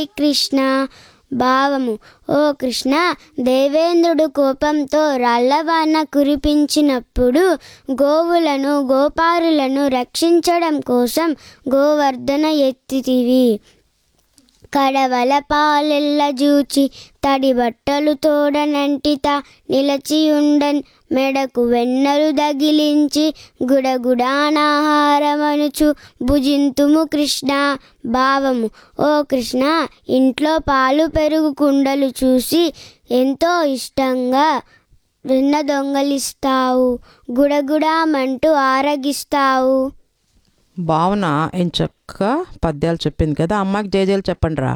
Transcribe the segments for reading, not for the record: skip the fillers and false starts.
కృష్ణ. భావము: ఓ కృష్ణ, దేవేంద్రుడు కోపంతో రాళ్లవాన కురిపించినప్పుడు గోవులను గోపారులను రక్షించడం కోసం గోవర్ధన ఎత్తితివి. కడవల పాలెల్ల జూచి తడి బట్టలు తోడనంటిత నిలచియుండన్ మెడకు వెన్నలు దగిలించి గుడగుడానాహారమనుచు భుజింతుము కృష్ణ. భావము: ఓ కృష్ణ, ఇంట్లో పాలు పెరుగు కుండలు చూసి ఎంతో ఇష్టంగా వెన్న దొంగలిస్తావు, గుడగుడామంటూ ఆరగిస్తావు. భావన ఎంచక్క పద్యాలు చెప్పింది కదా, అమ్మకి జేజేలు చెప్పండి రా.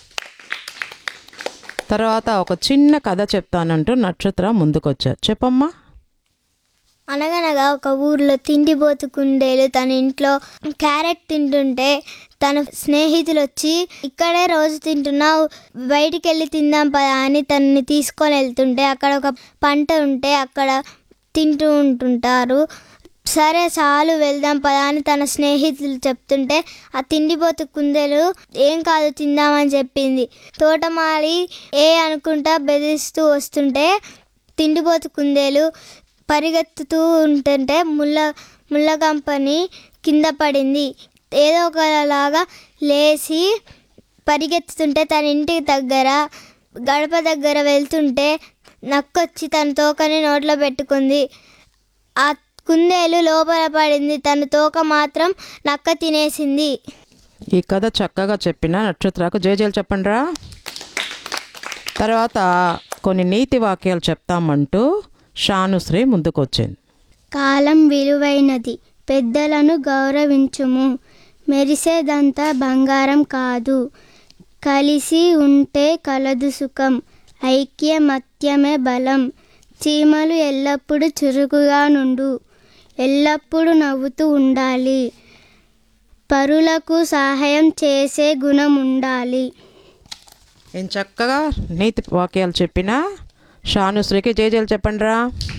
తర్వాత ఒక చిన్న కథ చెప్తానంటూ నక్షత్ర ముందుకొచ్చారు. చెప్పమ్మా. అనగనగా ఒక ఊర్లో తిండిపోతు కుందేలు తన ఇంట్లో క్యారెట్ తింటుంటే తన స్నేహితులు వచ్చి, ఇక్కడే రోజు తింటున్నావు, బయటికి వెళ్ళి తిందాం పదా అని తనని తీసుకొని వెళ్తుంటే అక్కడ ఒక పంట ఉంటే అక్కడ తింటూ ఉంటుంటారు. సరే చాలు వెళ్దాం పదా అని తన స్నేహితులు చెప్తుంటే ఆ తిండిపోతు కుందేలు ఏం కాదు తిందామని చెప్పింది. తోటమాలి అనుకుంటా బెదిరిస్తూ వస్తుంటే తిండిపోతు కుందేలు పరిగెత్తుతూ ఉంటుంటే ముళ్ళగంపని కింద పడింది. ఏదో ఒకలాగా లేచి పరిగెత్తుతుంటే తన ఇంటి దగ్గర గడప దగ్గర వెళ్తుంటే నక్కొచ్చి తన తోకని నోట్లో పెట్టుకుంది. ఆ కుందేలు లోపల పడింది, తన తోక మాత్రం నక్క తినేసింది. ఈ కథ చక్కగా చెప్పిన నక్షత్రకు జేజేలు చెప్పండి రా. తర్వాత కొన్ని నీతి వాక్యాలు చెప్తామంటూ షానుశ్రీ ముందుకొచ్చింది. కాలం విలువైనది, పెద్దలను గౌరవించుము. మెరిసేదంతా బంగారం కాదు, కలిసి ఉంటే కలదు సుఖం. ఐక్యమత్యమే బలం. చీమలు ఎల్లప్పుడూ చురుకుగా నుండు, ఎల్లప్పుడూ నవ్వుతూ ఉండాలి. పరులకు సహాయం చేసే గుణం ఉండాలి. నేను చక్కగా నీతి వాక్యాలు చెప్పిన షానుశ్రీకి జేజేలు చెప్పండి రా.